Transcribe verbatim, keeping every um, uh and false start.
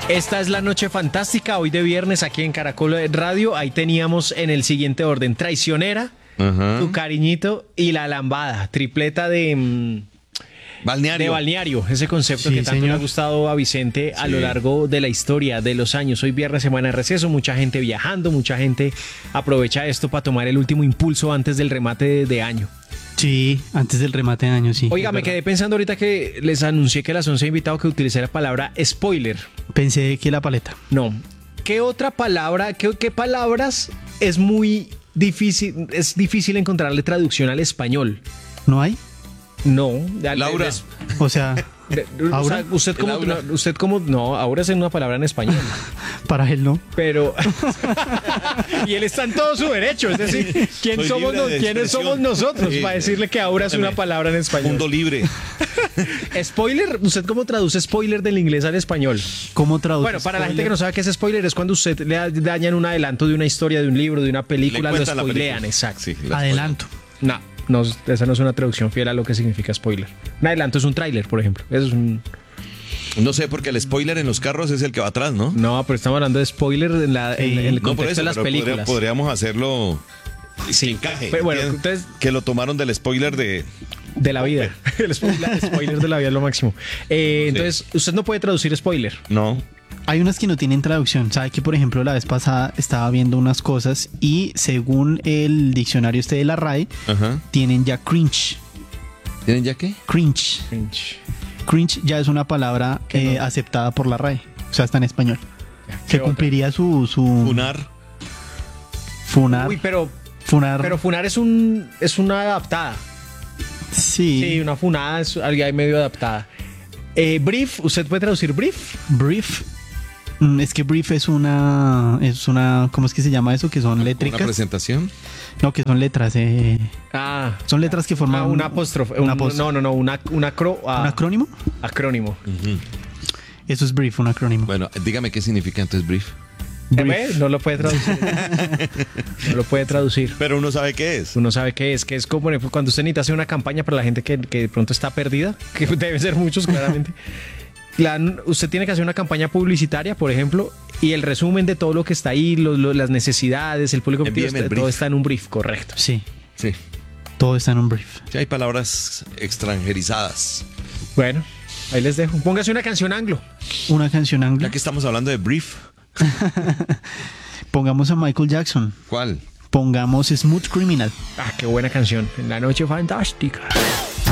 Esta es la noche fantástica, hoy de viernes aquí en Caracol Radio. Ahí teníamos en el siguiente orden: Traicionera, uh-huh. Tu Cariñito y La Lambada, tripleta de... Mmm, Balneario. De balneario, ese concepto sí, que tanto señor. le ha gustado a Vicente a sí. lo largo de la historia, de los años. Hoy viernes, semana de receso, mucha gente viajando, mucha gente aprovecha esto para tomar el último impulso antes del remate de, de año. Sí, antes del remate de año, sí. Oiga, me quedé pensando ahorita que les anuncié que a las once he invitado que utilicé la palabra spoiler. Pensé que la paleta. No. ¿Qué otra palabra, qué, qué palabras es muy difícil, es difícil encontrarle traducción al español? ¿No hay? No. Laura. Es, o sea... De, o sea, usted como usted como no, ahora es una palabra en español. Para él no. Pero y él está en todo su derecho, es decir, ¿quién Soy somos no, quiénes somos nosotros sí. para decirle que ahora es una palabra en español? Mundo libre. Spoiler, ¿usted cómo traduce spoiler del inglés al español? ¿Cómo traduce? Bueno, para spoiler? la gente que no sabe qué es spoiler, es cuando usted le dañan un adelanto de una historia, de un libro, de una película, lo spoilean, exacto. Sí, adelanto. No. No, esa no es una traducción fiel a lo que significa spoiler. Un adelanto es un tráiler, por ejemplo. Eso es un... No sé, porque el spoiler en los carros es el que va atrás, ¿no? No, pero estamos hablando de spoiler en, la, sí. en, en el contexto no, eso, de las películas. Podría, podríamos hacerlo... Sí, encaje. Pero bueno, entonces... Que lo tomaron del spoiler de... De la vida. El spoiler, el spoiler de la vida es lo máximo. Eh, sí. Entonces, usted no puede traducir spoiler. No. Hay unas que no tienen traducción. Sabe que, por ejemplo, la vez pasada estaba viendo unas cosas y según el diccionario este de la R A E, uh-huh. tienen ya cringe. ¿Tienen ya qué? Cringe. Cringe. Cringe ya es una palabra eh, no? aceptada por la R A E. O sea, está en español. Se cumpliría su, su... Funar. Funar. Uy, pero... Funar. Pero funar es un es una adaptada. Sí. Sí, una funada es algo medio adaptada. Eh, brief, ¿usted puede traducir brief? Brief. Es que brief es una, es una, ¿cómo es que se llama eso? Que son létricas. ¿Una presentación? No, que son letras. Eh. Ah. Son letras que forman... Ah, un apóstrofe. Un, un, no, no, no, una, una acro, ah, ¿Un acrónimo? Acrónimo. Uh-huh. Eso es brief, un acrónimo. Bueno, dígame qué significa entonces brief. Brief. No lo puede traducir. No lo puede traducir. Pero uno sabe qué es. Uno sabe qué es. Que es como cuando usted necesita hacer una campaña para la gente que, que de pronto está perdida, que debe ser muchos claramente. La, usted tiene que hacer una campaña publicitaria, por ejemplo, y el resumen de todo lo que está ahí, lo, lo, las necesidades, el público objetivo, está, todo está en un brief, correcto. Sí. Sí. Todo está en un brief. Sí, hay palabras extranjerizadas. Bueno, ahí les dejo. Póngase una canción anglo. Una canción anglo. Ya que estamos hablando de brief. Pongamos a Michael Jackson. ¿Cuál? Pongamos Smooth Criminal. Ah, qué buena canción. En la noche fantástica.